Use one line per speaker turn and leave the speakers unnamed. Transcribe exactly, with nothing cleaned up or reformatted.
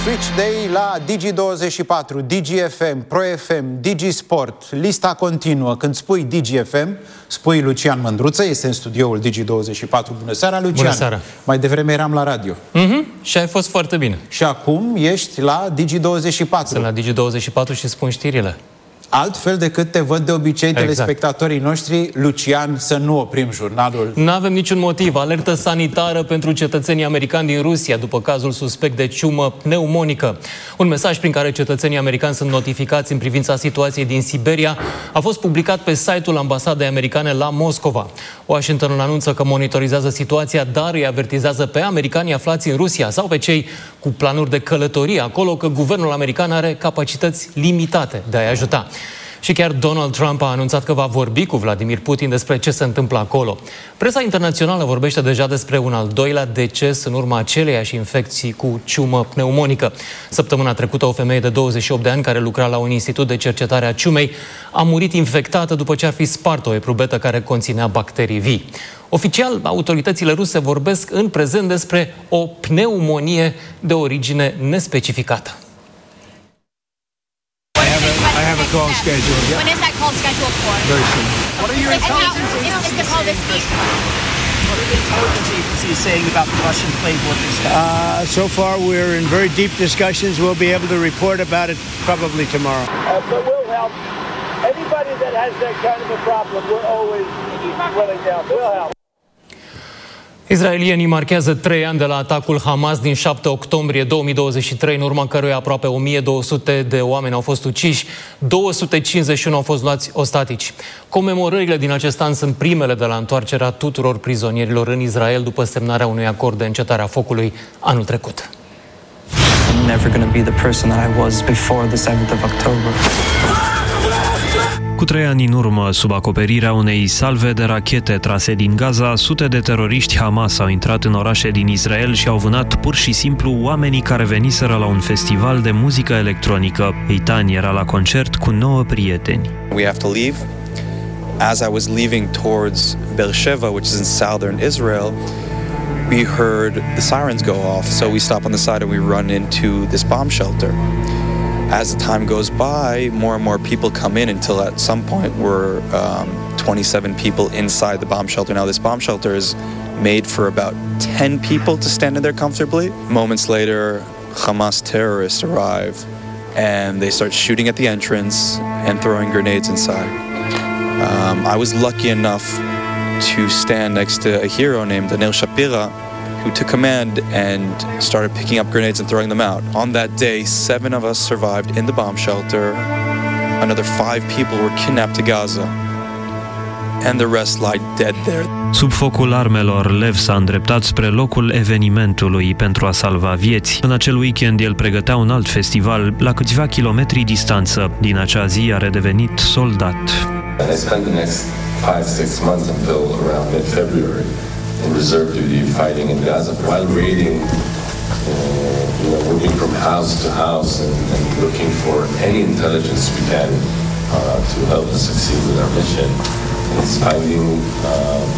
Switch Day la Digi douăzeci și patru, Digi F M, Pro F M, Digi Sport. Lista continuă. Când spui Digi F M, spui Lucian Mândruță, este în studioul Digi douăzeci și patru. Bună seara, Lucian!
Bună seara!
Mai devreme eram la radio.
Mm-hmm. Și ai fost foarte bine.
Și acum ești la Digi douăzeci și patru.
Sunt la Digi douăzeci și patru și spun știrile.
Altfel decât te văd de obicei
exact.
telespectatorii noștri, Lucian, să nu oprim jurnalul.
Nu avem niciun motiv. Alertă sanitară pentru cetățenii americani din Rusia după cazul suspect de ciumă pneumonică. Un mesaj prin care cetățenii americani sunt notificați în privința situației din Siberia a fost publicat pe site-ul ambasadei americane la Moscova. Washingtonul anunță că monitorizează situația, dar îi avertizează pe americanii aflați în Rusia sau pe cei cu planuri de călătorie acolo că guvernul american are capacități limitate de a-i ajuta. Și chiar Donald Trump a anunțat că va vorbi cu Vladimir Putin despre ce se întâmplă acolo. Presa internațională vorbește deja despre un al doilea deces în urma aceleiași infecții cu ciumă pneumonică. Săptămâna trecută, o femeie de douăzeci și opt de ani care lucra la un institut de cercetare a ciumei a murit infectată după ce ar fi spart o eprubetă care conținea bacterii vii. Oficial, autoritățile ruse vorbesc în prezent despre o pneumonie de origine nespecificată.
I have a call scheduled. Yep.
When is that call scheduled for?
Very soon.
What are your
And how
intelligence
is, is the call this week?
What are the intelligence agencies saying about the Russian playbook and stuff?
Uh, so far, we're in very deep discussions. We'll be able to report about it probably tomorrow.
Uh, but we'll help. Anybody that has that kind of a problem, we're always willing to help. We'll help.
Israelienii marchează trei ani de la atacul Hamas din șapte octombrie două mii douăzeci și trei, în urma căruia aproape o mie două sute de oameni au fost uciși, două sute cincizeci și unu au fost luați ostatici. Comemorările din acest an sunt primele de la întoarcerea tuturor prizonierilor în Israel după semnarea unui acord de încetare a focului anul trecut.
I'm never going to be the person that I was before the seventh of October.
Cu trei ani în urmă, sub acoperirea unei salve de rachete trase din Gaza, sute de teroriști Hamas au intrat în orașe din Israel și au vânat pur și simplu oamenii care veniseră la un festival de muzică electronică. Eitan era la concert cu nouă prieteni.
We have to leave. As I was leaving towards Beersheba, which is in southern Israel, we heard the sirens go off, so we stop on the side and we run into this bomb shelter. As the time goes by, more and more people come in until at some point we're um, twenty-seven people inside the bomb shelter. Now this bomb shelter is made for about ten people to stand in there comfortably. Moments later, Hamas terrorists arrive and they start shooting at the entrance and throwing grenades inside. Um, I was lucky enough to stand next to a hero named Daniel Shapira, who took command and started picking up grenades and throwing them out. On that day, seven of us survived in the bomb shelter. Another five people were kidnapped to Gaza. And the rest lie dead there.
Sub focul armelor, Lev s-a îndreptat spre locul evenimentului pentru a salva vieți. În acel weekend, el pregătea un alt festival la câțiva kilometri distanță. Din acea zi a redevenit soldat.
I spent the next five, six months until around mid-February in reserve duty fighting in Gaza while raiding, uh, you know, working from house to house and, and looking for any intelligence we can uh, to help us succeed with our mission. It's finding uh,